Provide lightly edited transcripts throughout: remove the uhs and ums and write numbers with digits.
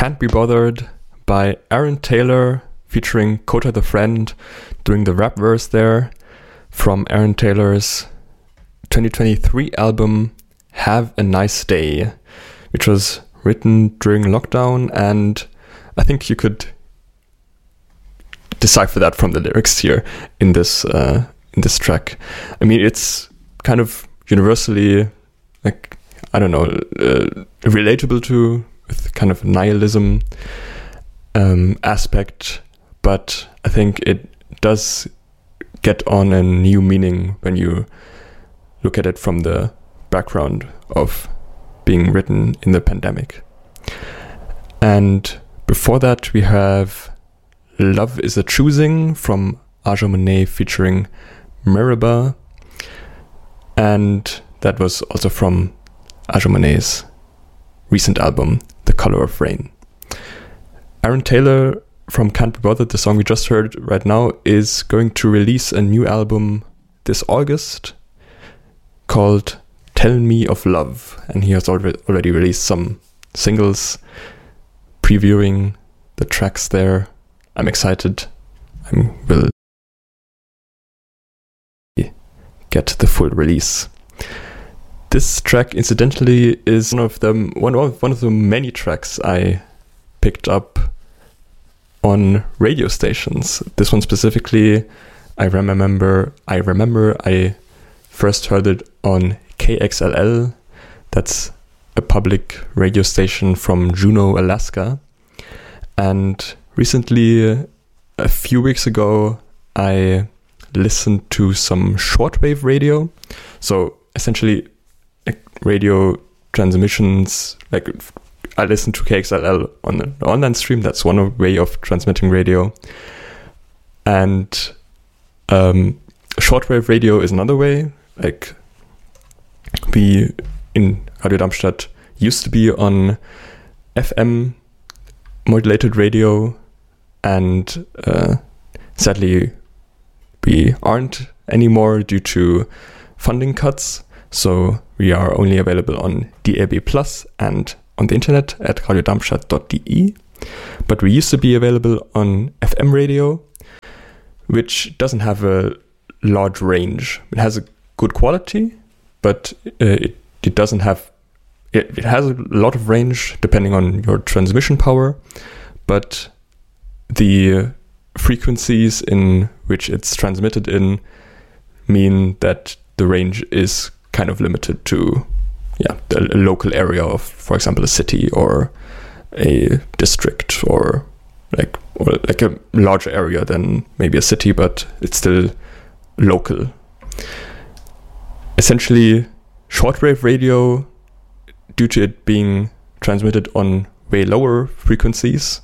Can't Be Bothered by Aaron Taylor featuring Kota the Friend doing the rap verse there from Aaron Taylor's 2023 album Have a Nice Day, which was written during lockdown, and I think you could decipher that from the lyrics here in this track. I mean, it's kind of universally, like, I don't know, relatable to with kind of nihilism aspect, but I think it does get on a new meaning when you look at it from the background of being written in the pandemic. And before that, we have Love is a Choosing from Aja Monet featuring Meribah, and that was also from Aja Monet's recent album, The Color of Rain. Aaron Taylor from Can't Be Bothered, the song we just heard right now, is going to release a new album this August called Tell Me of Love, and he has already released some singles previewing the tracks there. I'm excited. I will get the full release. This track, incidentally, is one of the many tracks I picked up on radio stations. This one specifically, I remember I first heard it on KXLL. That's a public radio station from Juneau, Alaska. And recently, a few weeks ago, I listened to some shortwave radio. So essentially, like radio transmissions, like I listened to KXLL on the online stream. That's one way of transmitting radio. And shortwave radio is another way. Like we in Radio Darmstadt used to be on FM modulated radio, and sadly we aren't anymore due to funding cuts. So we are only available on DAB+ and on the internet at radiodarmstadt.de. But we used to be available on FM radio, which doesn't have a large range. It has a good quality, but it doesn't have. It has a lot of range depending on your transmission power, but the frequencies in which it's transmitted in mean that the range is kind of limited to a local area of, for example, a city or a district or like a larger area than maybe a city, but it's still local. Essentially, shortwave radio, due to it being transmitted on way lower frequencies,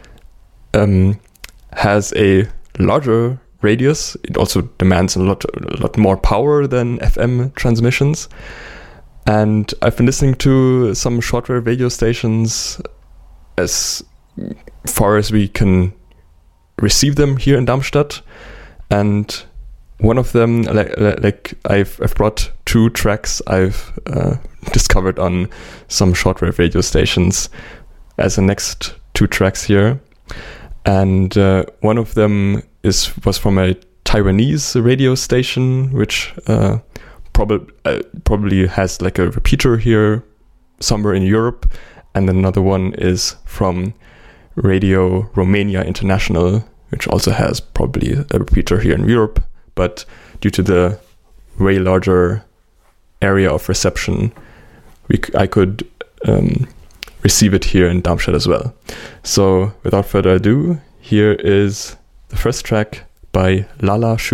has a larger radius. It also demands a lot more power than FM transmissions. And I've been listening to some shortwave radio stations as far as we can receive them here in Darmstadt. And one of them, like I've brought two tracks I've discovered on some shortwave radio stations as the next two tracks here. And one of them was from a Taiwanese radio station, which probably has like a repeater here somewhere in Europe. And another one is from Radio Romania International, which also has probably a repeater here in Europe. But due to the way larger area of reception, I could receive it here in Darmstadt as well. So without further ado, here is the first track by Lala Shu.